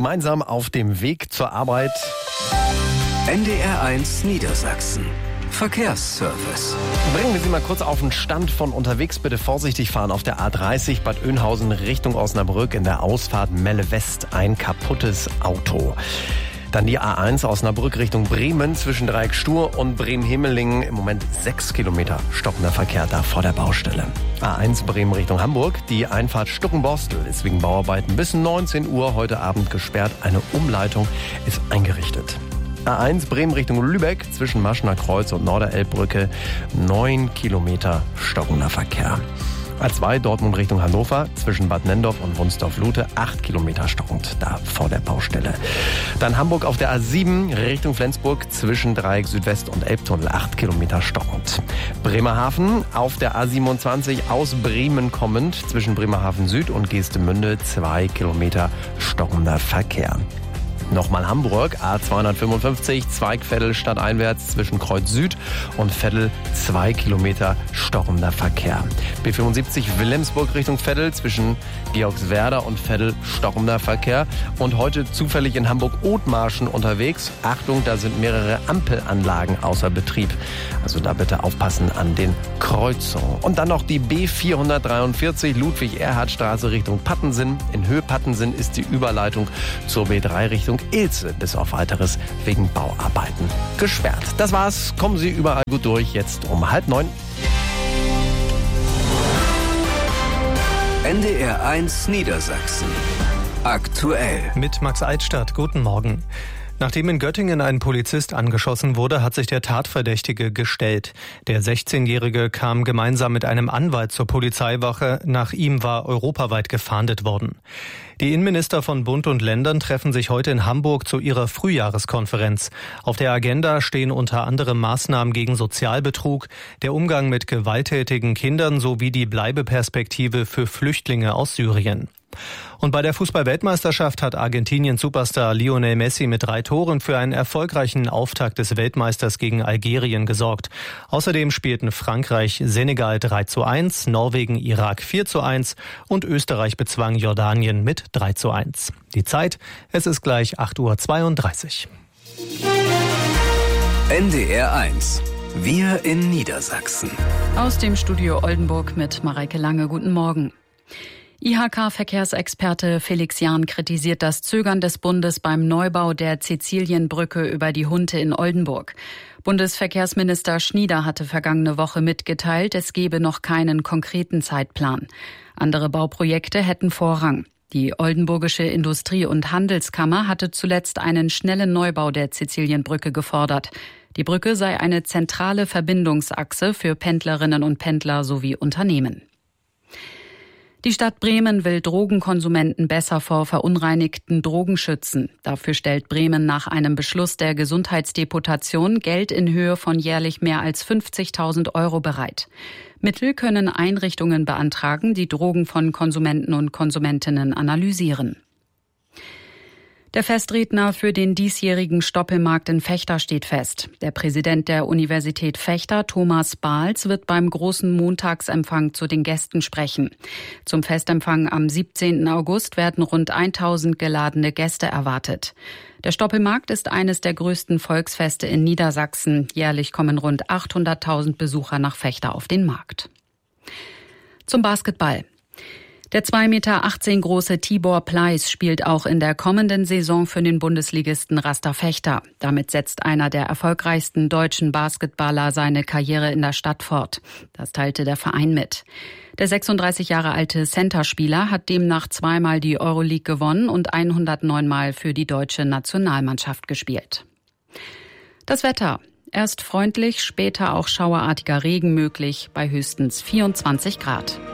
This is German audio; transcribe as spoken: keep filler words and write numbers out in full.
gemeinsam auf dem Weg zur Arbeit. N D R eins Niedersachsen. Verkehrsservice. Bringen wir Sie mal kurz auf den Stand von unterwegs. Bitte vorsichtig fahren auf der A dreißig Bad Oeynhausen Richtung Osnabrück. In der Ausfahrt Melle West ein kaputtes Auto. Dann die A eins Osnabrück Richtung Bremen zwischen Dreieck Stur und Bremen-Himmelingen. Im Moment sechs Kilometer stockender Verkehr da vor der Baustelle. A eins Bremen Richtung Hamburg. Die Einfahrt Stuckenborstel ist wegen Bauarbeiten bis neunzehn Uhr heute Abend gesperrt. Eine Umleitung ist eingerichtet. A eins Bremen Richtung Lübeck zwischen Maschner Kreuz und Norderelbbrücke. neun Kilometer stockender Verkehr. A zwei Dortmund Richtung Hannover zwischen Bad Nendorf und Wunsdorf-Lute. acht Kilometer stockend da vor der Baustelle. Dann Hamburg auf der A sieben Richtung Flensburg zwischen Dreieck Südwest und Elbtunnel. acht Kilometer stockend. Bremerhaven auf der A siebenundzwanzig aus Bremen kommend zwischen Bremerhaven Süd und Geestemünde. zwei Kilometer stockender Verkehr. Nochmal Hamburg, A zweihundertfünfundfünfzig, Zweig-Veddel stadteinwärts zwischen Kreuz Süd und Veddel, zwei Kilometer stockender Verkehr. B fünfundsiebzig Wilhelmsburg Richtung Veddel zwischen Georgswerda und Veddel stockender Verkehr. Und heute zufällig in Hamburg-Othmarschen unterwegs. Achtung, da sind mehrere Ampelanlagen außer Betrieb. Also da bitte aufpassen an den Kreuzungen. Und dann noch die B vierhundertdreiundvierzig Ludwig-Erhard-Straße Richtung Pattensen. In Höhe Pattensen ist die Überleitung zur B drei Richtung Ilse bis auf weiteres wegen Bauarbeiten gesperrt. Das war's. Kommen Sie überall gut durch. Jetzt um halb neun. N D R eins Niedersachsen. Aktuell. Mit Max Eitstadt. Guten Morgen. Nachdem in Göttingen ein Polizist angeschossen wurde, hat sich der Tatverdächtige gestellt. Der sechzehnjährige kam gemeinsam mit einem Anwalt zur Polizeiwache. Nach ihm war europaweit gefahndet worden. Die Innenminister von Bund und Ländern treffen sich heute in Hamburg zu ihrer Frühjahreskonferenz. Auf der Agenda stehen unter anderem Maßnahmen gegen Sozialbetrug, der Umgang mit gewalttätigen Kindern sowie die Bleibeperspektive für Flüchtlinge aus Syrien. Und bei der Fußball-Weltmeisterschaft hat Argentiniens Superstar Lionel Messi mit drei Toren für einen erfolgreichen Auftakt des Weltmeisters gegen Algerien gesorgt. Außerdem spielten Frankreich Senegal drei zu eins, Norwegen Irak vier zu eins und Österreich bezwang Jordanien mit drei zu eins. Die Zeit, es ist gleich acht Uhr zweiunddreißig. N D R eins. Wir in Niedersachsen. Aus dem Studio Oldenburg mit Mareike Lange. Guten Morgen. I H K-Verkehrsexperte Felix Jahn kritisiert das Zögern des Bundes beim Neubau der Sizilienbrücke über die Hunte in Oldenburg. Bundesverkehrsminister Schnieder hatte vergangene Woche mitgeteilt, es gebe noch keinen konkreten Zeitplan. Andere Bauprojekte hätten Vorrang. Die Oldenburgische Industrie- und Handelskammer hatte zuletzt einen schnellen Neubau der Sizilienbrücke gefordert. Die Brücke sei eine zentrale Verbindungsachse für Pendlerinnen und Pendler sowie Unternehmen. Die Stadt Bremen will Drogenkonsumenten besser vor verunreinigten Drogen schützen. Dafür stellt Bremen nach einem Beschluss der Gesundheitsdeputation Geld in Höhe von jährlich mehr als fünfzigtausend Euro bereit. Mittel können Einrichtungen beantragen, die Drogen von Konsumenten und Konsumentinnen analysieren. Der Festredner für den diesjährigen Stoppelmarkt in Vechta steht fest. Der Präsident der Universität Vechta, Thomas Bahls, wird beim großen Montagsempfang zu den Gästen sprechen. Zum Festempfang am siebzehnten August werden rund tausend geladene Gäste erwartet. Der Stoppelmarkt ist eines der größten Volksfeste in Niedersachsen. Jährlich kommen rund achthunderttausend Besucher nach Vechta auf den Markt. Zum Basketball. Der zwei Meter achtzehn große Tibor Pleiss spielt auch in der kommenden Saison für den Bundesligisten Raster Vechta. Damit setzt einer der erfolgreichsten deutschen Basketballer seine Karriere in der Stadt fort. Das teilte der Verein mit. Der sechsunddreißig Jahre alte Centerspieler hat demnach zweimal die Euroleague gewonnen und hundertneun Mal für die deutsche Nationalmannschaft gespielt. Das Wetter. Erst freundlich, später auch schauerartiger Regen möglich bei höchstens vierundzwanzig Grad.